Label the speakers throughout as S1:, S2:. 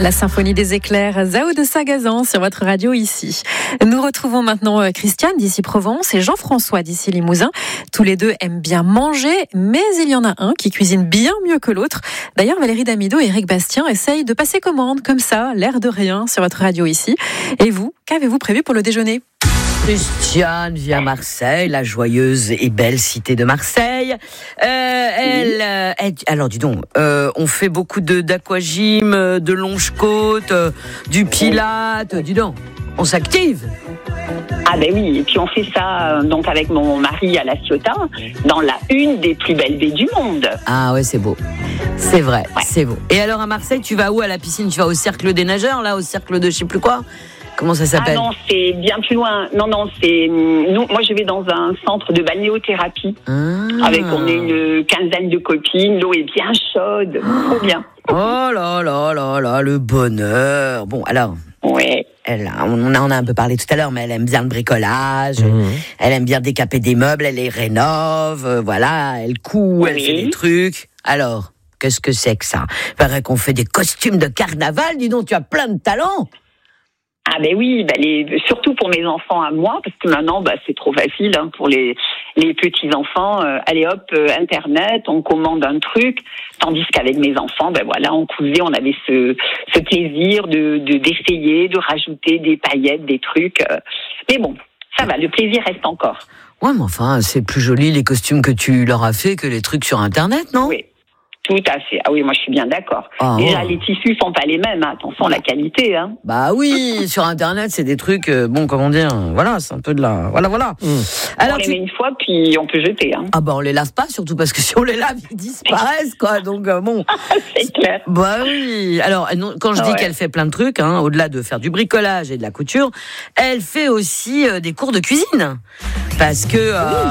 S1: La symphonie des éclairs, Zao de Sagazan sur votre radio ici. Nous retrouvons maintenant Christiane d'ici Provence et Jean-François d'ici Limousin. Tous les deux aiment bien manger, mais il y en a un qui cuisine bien mieux que l'autre. D'ailleurs, Valérie Damido et Eric Bastien essayent de passer commande comme ça, l'air de rien, sur votre radio ici. Et vous, qu'avez-vous prévu pour le déjeuner ?
S2: Christiane vit à Marseille, la joyeuse et belle cité de Marseille. Alors dis donc, on fait beaucoup d'aquagym, de longe-côte, du pilate, dis donc, on s'active.
S3: Ah ben oui, et puis on fait ça donc avec mon mari à La Ciotat, dans la une des plus belles baies du monde.
S2: Ah ouais, c'est beau. C'est vrai, ouais. C'est beau. Et alors à Marseille, tu vas où à la piscine ? Tu vas au cercle des nageurs, là, au cercle de je sais plus quoi ? Comment ça s'appelle ?
S3: Ah non, c'est bien plus loin. Non, c'est... Moi, je vais dans un centre de balnéothérapie. On est une quinzaine de copines. L'eau est bien chaude. Trop bien.
S2: Oh là là là là, le bonheur. Bon, alors...
S3: Ouais.
S2: On en a un peu parlé tout à l'heure, mais elle aime bien le bricolage. Elle aime bien décaper des meubles. Elle les rénove. Voilà, elle coud, elle fait des trucs. Alors, qu'est-ce que c'est que ça ? Il paraît qu'on fait des costumes de carnaval. Dis donc, tu as plein de talent.
S3: Ah ben oui, surtout pour mes enfants à moi, parce que maintenant c'est trop facile pour les petits enfants. Allez hop, internet, on commande un truc, tandis qu'avec mes enfants, on cousait, on avait ce plaisir d'essayer, de rajouter des paillettes, des trucs. Mais bon, ça va, le plaisir reste encore.
S2: Ouais, mais enfin, c'est plus joli les costumes que tu leur as fait que les trucs sur internet, non ?
S3: Oui. Tout à fait. Ah oui, moi je suis bien d'accord. Déjà, les tissus sont pas les mêmes. Attention, la qualité.
S2: Bah oui, sur Internet, c'est des trucs. Comment dire ? Voilà, c'est un peu de la. Voilà.
S3: Alors, on les met une fois, puis on peut jeter.
S2: Ah bah on les lave pas, surtout parce que si on les lave, ils disparaissent, quoi. Donc bon.
S3: C'est clair.
S2: Bah oui. Alors quand je dis qu'elle fait plein de trucs, au-delà de faire du bricolage et de la couture, elle fait aussi des cours de cuisine. Parce que,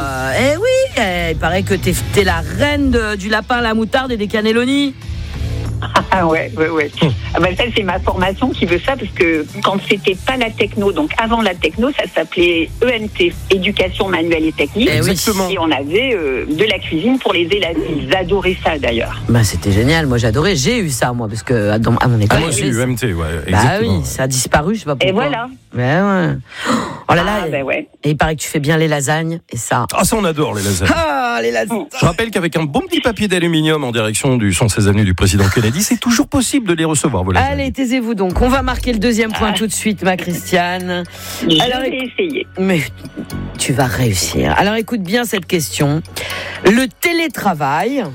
S2: il paraît que t'es la reine du lapin à la moutarde et des cannelloni.
S3: Ah ouais. Ça, c'est ma formation qui veut ça, parce que quand c'était pas la techno, donc avant la techno, ça s'appelait EMT, Éducation manuelle et technique.
S2: Exactement.
S3: Et on avait de la cuisine pour les élèves. Ils adoraient ça, d'ailleurs.
S2: C'était génial. Moi, j'adorais. J'ai eu ça, moi, parce que à mon école.
S4: Moi aussi, EMT, ouais.
S2: Bah oui, ça a disparu, je sais pas pourquoi.
S3: Et voilà.
S2: Mais ouais. Oh là là.
S3: Ouais.
S2: Et il paraît que tu fais bien les lasagnes, et ça.
S4: Ah, ça, on adore les lasagnes.
S2: Ah, les lasagnes.
S4: Je rappelle qu'avec un bon petit papier d'aluminium en direction du 116 avenue du président Kennedy, c'est toujours possible de les recevoir, vos lasagnes.
S2: Allez, taisez-vous donc. On va marquer le deuxième point tout de suite, ma Christiane.
S3: Alors, je vais essayer.
S2: Mais tu vas réussir. Alors, écoute bien cette question. Le télétravail,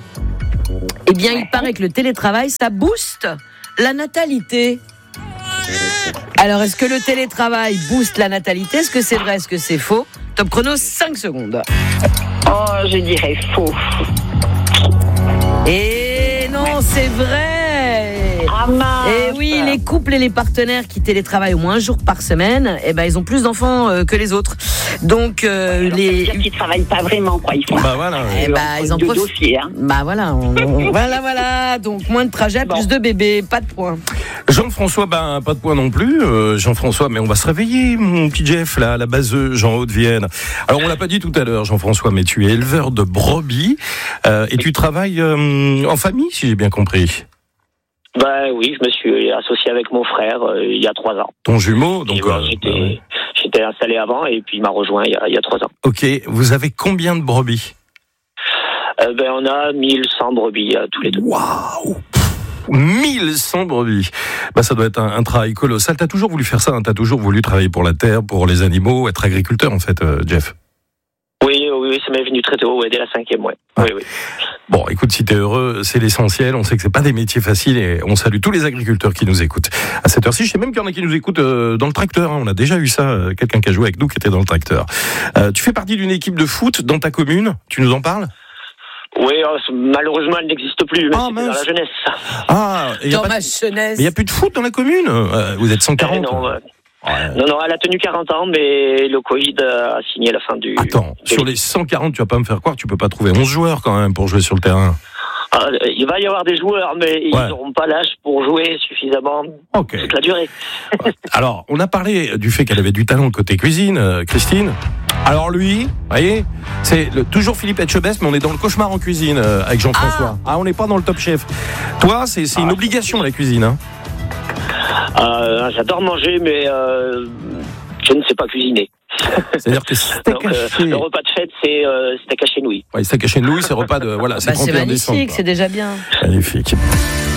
S2: il paraît que le télétravail, ça booste la natalité. Alors, est-ce que le télétravail booste la natalité ? Est-ce que c'est vrai ? Est-ce que c'est faux ? Top chrono, 5 secondes.
S3: Oh, je dirais faux.
S2: Et non, c'est vrai.
S3: Ah mince.
S2: Et oui, les couples et les partenaires qui télétravaillent au moins un jour par semaine, ils ont plus d'enfants que les autres. Donc
S3: les qui travaillent pas vraiment, quoi. Ils font.
S4: Voilà.
S2: Ils en profitent.
S3: Dossiers,
S2: Voilà. Donc moins de trajets, plus de bébés, pas de points.
S4: Jean-François, pas de points non plus. Jean-François, mais on va se réveiller, mon petit Jeff, là, à la base Jean Haute-Vienne. Alors, on l'a pas dit tout à l'heure, Jean-François, mais tu es éleveur de brebis et tu travailles en famille, si j'ai bien compris.
S5: Oui, je me suis associé avec mon frère il y a 3 ans.
S4: Ton jumeau, donc.
S5: J'étais installé avant et puis il m'a rejoint il y a 3 ans.
S4: Ok, vous avez combien de brebis ?
S5: On a 1100 brebis tous les deux.
S4: Waouh ! 1100 brebis. Ça doit être un travail colossal. T'as toujours voulu faire ça, t'as toujours voulu travailler pour la terre, pour les animaux, être agriculteur en fait, Jeff.
S5: Oui, ça m'est venu très tôt, dès la 5e, ouais. Oui.
S4: Bon, écoute, si t'es heureux, c'est l'essentiel. On sait que c'est pas des métiers faciles et on salue tous les agriculteurs qui nous écoutent. À cette heure-ci, je sais même qu'il y en a qui nous écoutent dans le tracteur. On a déjà eu ça, quelqu'un qui a joué avec nous qui était dans le tracteur. Tu fais partie d'une équipe de foot dans ta commune. Tu nous en parles ?
S5: Oui, malheureusement, elle n'existe plus, mais c'était dans la jeunesse.
S2: Dans ma jeunesse.
S4: Mais il n'y a plus de foot dans la commune. Vous êtes 140.
S5: Non, elle a tenu 40 ans, mais le Covid a signé la fin du...
S4: Attends, sur les 140, tu vas pas me faire croire que tu peux pas trouver 11 joueurs quand même pour jouer sur le terrain.
S5: Il va y avoir des joueurs, mais ils n'auront pas l'âge pour jouer suffisamment toute la durée.
S4: Alors, on a parlé du fait qu'elle avait du talent côté cuisine, Christine. Alors lui, vous voyez, c'est toujours Philippe Etchebest, mais on est dans le cauchemar en cuisine avec Jean-François. On n'est pas dans le Top Chef. Toi, c'est une obligation la cuisine, hein.
S5: J'adore manger, mais je ne sais pas cuisiner.
S4: C'est-à-dire que steak haché...
S5: le repas de fête, c'est steak haché nouilles.
S4: Oui, steak haché nouilles, c'est repas de... Voilà, c'est 31 décembre.
S2: C'est magnifique, c'est déjà bien.
S4: Magnifique.